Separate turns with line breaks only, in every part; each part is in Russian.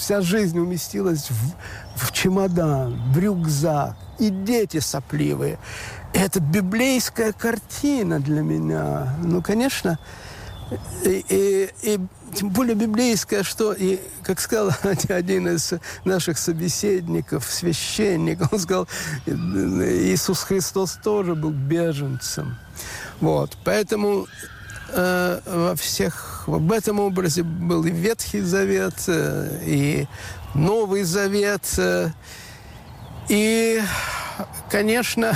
вся жизнь уместилась в чемодан, в рюкзак. И дети сопливые. Это библейская картина для меня. Ну, конечно, и тем более библейская, что, и, как сказал один из наших собеседников, священник, он сказал, Иисус Христос тоже был беженцем. Вот, поэтому в этом образе был и Ветхий Завет, и Новый Завет, и, конечно,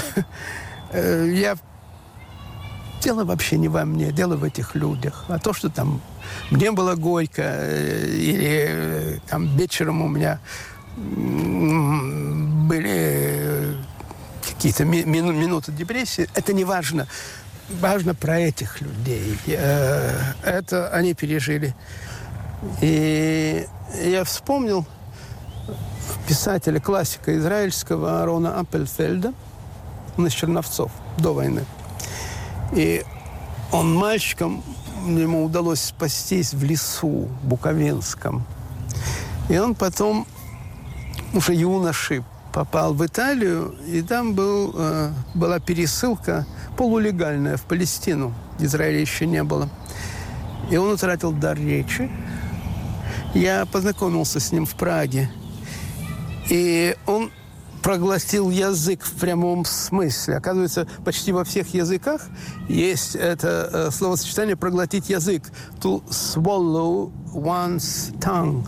дело вообще не во мне, дело в этих людях. А то, что там мне было горько, или там вечером у меня были какие-то минуты депрессии, это не важно. Важно про этих людей. Это они пережили. И я вспомнил писателя, классика израильского Аарона Аппельфельда, он из Черновцов, до войны. И он мальчиком, ему удалось спастись в лесу буковинском. И он потом, уже юношей, попал в Италию, и там была пересылка полулегальная в Палестину. Израиля еще не было. И он утратил дар речи. Я познакомился с ним в Праге. И он проглотил язык в прямом смысле. Оказывается, почти во всех языках есть это словосочетание «проглотить язык». To swallow one's tongue.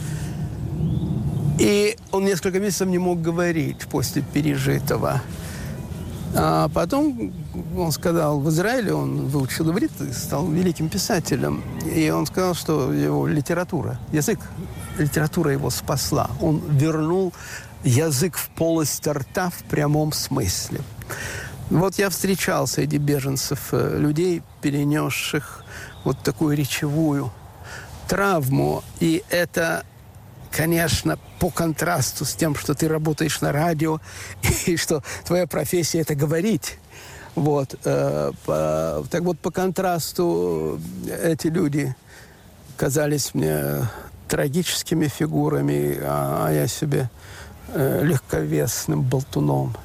И он несколько месяцев не мог говорить после пережитого. А потом он сказал, в Израиле он выучил иврит и стал великим писателем. И он сказал, что его литература его спасла. Он вернул язык в полость рта в прямом смысле. Вот я встречал среди беженцев людей, перенесших вот такую речевую травму. И это, конечно, по контрасту с тем, что ты работаешь на радио, и что твоя профессия – это говорить. Вот. Так вот, по контрасту эти люди казались мне трагическими фигурами, а я себе легковесным болтуном.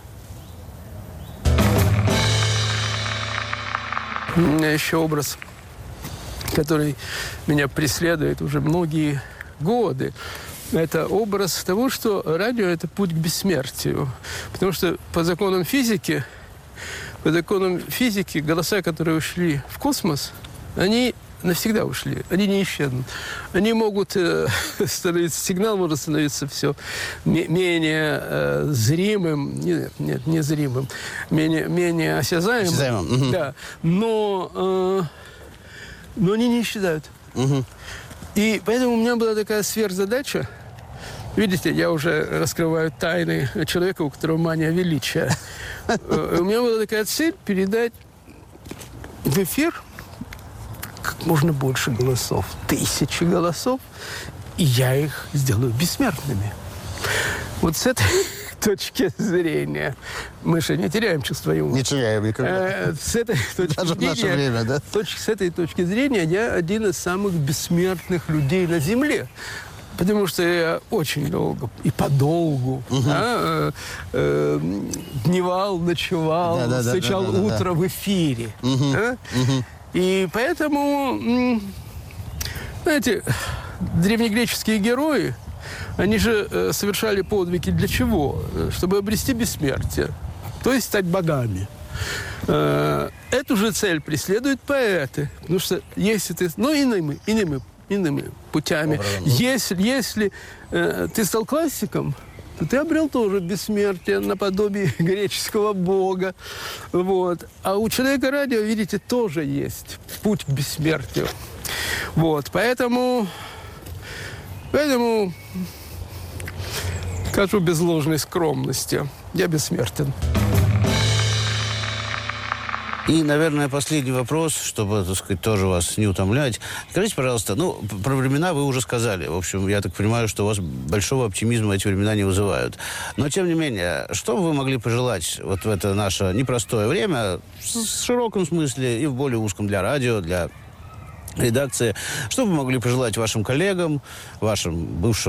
У меня еще образ, который меня преследует уже многие годы. Это образ того, что радио – это путь к бессмертию. Потому что по законам физики голоса, которые ушли в космос, они навсегда ушли. Они не исчезнут. Они могут становиться, сигнал может становиться все менее зримым, не зримым, менее осязаемым. Да. Но они не исчезают. И поэтому у меня была такая сверхзадача. Видите, я уже раскрываю тайны человека, у которого мания величия. У меня была такая цель передать в эфир как можно больше голосов. 1000 голосов, и я их сделаю бессмертными. Вот с этой точки зрения мы же не теряем чувство юмора.
Не теряем никогда.
С этой точки
Даже
зрения,
в наше время, да?
С этой точки зрения я один из самых бессмертных людей на Земле. Потому что я очень долго и подолгу дневал, ночевал, встречал утро в эфире. И поэтому, знаете, древнегреческие герои, они же совершали подвиги для чего? Чтобы обрести бессмертие, то есть стать богами. Эту же цель преследуют поэты. Потому что если ты... Ну, иными путями. Если ты стал классиком, то ты обрел тоже бессмертие наподобие греческого бога. Вот. А у человека радио, видите, тоже есть путь к бессмертию. Вот. Поэтому скажу без ложной скромности, я бессмертен.
И, наверное, последний вопрос, чтобы, так сказать, тоже вас не утомлять. Скажите, пожалуйста, про времена вы уже сказали. В общем, я так понимаю, что у вас большого оптимизма эти времена не вызывают. Но, тем не менее, что бы вы могли пожелать вот в это наше непростое время, в широком смысле и в более узком для радио, для редакции, что бы вы могли пожелать вашим коллегам, вашим бывшим